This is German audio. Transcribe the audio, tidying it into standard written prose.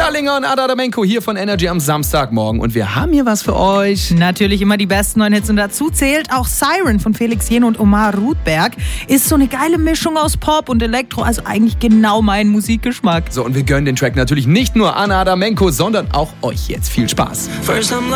Lallinger und Ada Damenko hier von Energy am Samstagmorgen. Und wir haben hier was für euch. Natürlich immer die besten neuen Hits. Und dazu zählt auch Siren von Felix Jähn und Omar Rudberg. Ist so eine geile Mischung aus Pop und Elektro. Also eigentlich genau mein Musikgeschmack. So, und wir gönnen den Track natürlich nicht nur an Ada Damenko, sondern auch euch jetzt. Viel Spaß.